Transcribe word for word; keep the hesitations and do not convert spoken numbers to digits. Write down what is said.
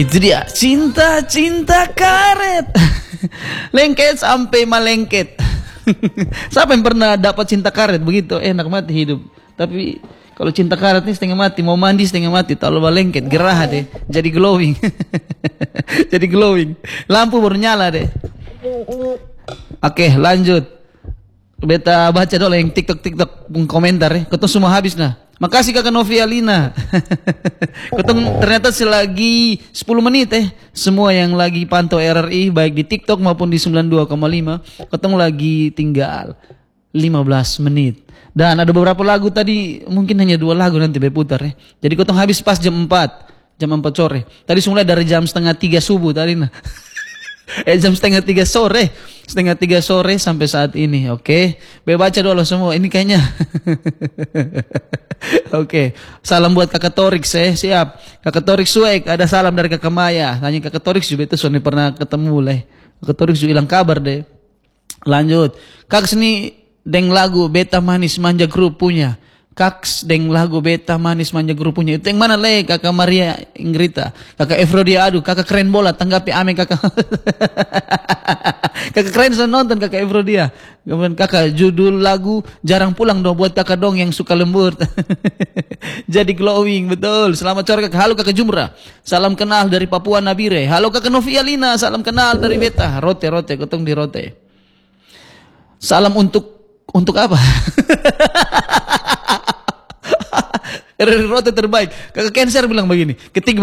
Itu dia, cinta-cinta karet. Lengket sampai malengket. Siapa yang pernah dapat cinta karet begitu? Enak mati hidup. Tapi kalau cinta karet ini setengah mati, mau mandi setengah mati, kalau malengket gerah deh, jadi glowing. Jadi glowing. Lampu baru nyala deh. Oke, lanjut. Beta baca dulu yang TikTok-TikTok komentar ya. Ketemu semua habis nah. Makasih Kakak Novialina. Ketemu ternyata selagi sepuluh menit eh. Semua yang lagi pantau R R I baik di TikTok maupun di sembilan puluh dua koma lima, ketemu lagi tinggal lima belas menit. Dan ada beberapa lagu tadi, mungkin hanya dua lagu nanti berputar ya. Jadi ketemu habis pas jam empat, jam empat sore. Tadi mulai dari jam setengah tiga subuh tadi nah. Eh jam setengah tiga sore, setengah tiga sore sampai saat ini, oke? Okay? Baca dulu semua, ini kayaknya. Oke, okay. Salam buat Kakak Torik, saya siap. Kakak Torik Suek, ada salam dari Kakak Maya. Tanya Kakak Torik juga itu soalnya pernah ketemu leh. Kakak Torik juga hilang kabar deh. Lanjut, Kak sini deng lagu Beta Manis Manja Group punya. Kaks deng lagu Beta Manis Manja Group punya. Itu yang mana leh? Kakak Maria Ingrita, Kakak Efrodia, aduh kakak keren bola, tanggapi ame kakak. Kakak keren saya nonton Kakak Efrodia. Kemudian kakak judul lagu Jarang Pulang dong buat kakak dong yang suka lembur. Jadi glowing betul. Selamat sore kakak. Halo Kakak Jumra, salam kenal dari Papua Nabire. Halo Kakak Novialina, salam kenal dari Beta. Rote rote ketong di rote. Salam untuk untuk apa? R R I Rote terbaik. Kakak Cancer bilang begini, ketik